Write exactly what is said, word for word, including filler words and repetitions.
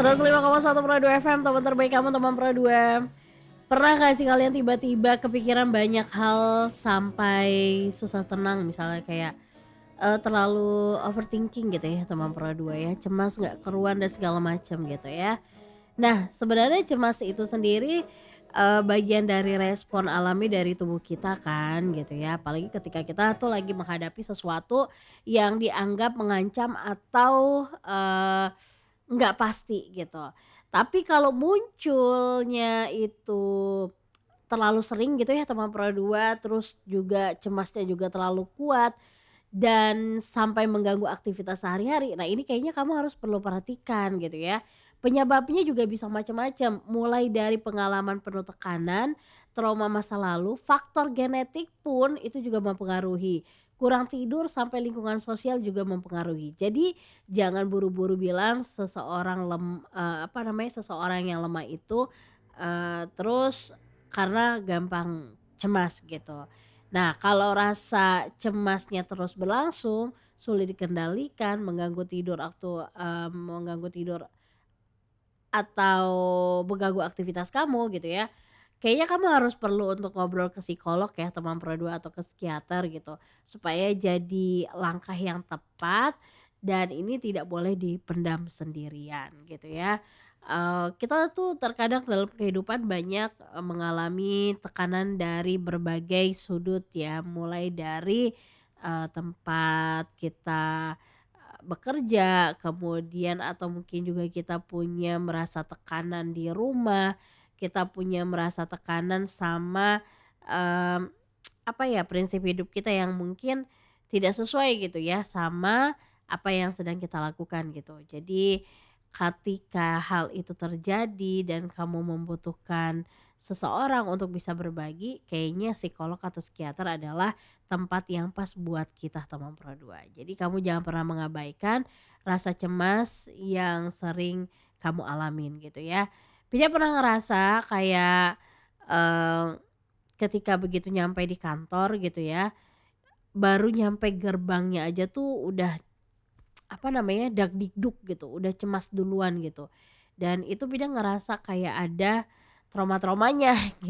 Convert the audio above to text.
seratus lima koma satu Pro dua F M, teman terbaik kamu, teman Pro dua. Pernah nggak sih kalian tiba-tiba kepikiran banyak hal sampai susah tenang, misalnya kayak, eee, terlalu overthinking gitu ya, teman Pro dua ya, cemas nggak keruan dan segala macam gitu ya. Nah, sebenarnya cemas itu sendiri, eee, bagian dari respon alami dari tubuh kita kan gitu ya, apalagi ketika kita tuh lagi menghadapi sesuatu yang dianggap mengancam atau, eee, nggak pasti gitu. Tapi kalau munculnya itu terlalu sering gitu ya teman Pro dua, terus juga cemasnya juga terlalu kuat dan sampai mengganggu aktivitas sehari-hari. Nah, ini kayaknya kamu harus perlu perhatikan gitu ya. Penyebabnya juga bisa macam-macam, mulai dari pengalaman penuh tekanan, trauma masa lalu, faktor genetik pun itu juga mempengaruhi. Kurang tidur sampai lingkungan sosial juga mempengaruhi. Jadi jangan buru-buru bilang seseorang lem eee, apa namanya, seseorang yang lemah itu, eee, terus karena gampang cemas gitu. Nah, kalau rasa cemasnya terus berlangsung, sulit dikendalikan, mengganggu tidur atau, eee, mengganggu tidur atau mengganggu aktivitas kamu gitu ya, kayaknya kamu harus perlu untuk ngobrol ke psikolog ya, teman Pro dua atau ke psikiater gitu, supaya jadi langkah yang tepat dan ini tidak boleh dipendam sendirian gitu ya. Eee, kita tuh terkadang dalam kehidupan banyak, eee, mengalami tekanan dari berbagai sudut ya, mulai dari, eee, tempat kita, eee, bekerja, kemudian atau mungkin juga kita punya merasa tekanan di rumah, kita punya merasa tekanan sama, mmm, apa ya, prinsip hidup kita yang mungkin tidak sesuai gitu ya sama apa yang sedang kita lakukan gitu. Jadi ketika hal itu terjadi dan kamu membutuhkan seseorang untuk bisa berbagi, kayaknya psikolog atau psikiater adalah tempat yang pas buat kita teman Pro dua. Jadi kamu jangan pernah mengabaikan rasa cemas yang sering kamu alamin gitu ya. Pilnya pernah ngerasa kayak, eee, ketika begitu nyampe di kantor gitu ya, baru nyampe gerbangnya aja tuh udah, apa namanya, dagdikduk gitu, udah cemas duluan gitu. Dan itu Bida ngerasa kayak ada trauma-traumanya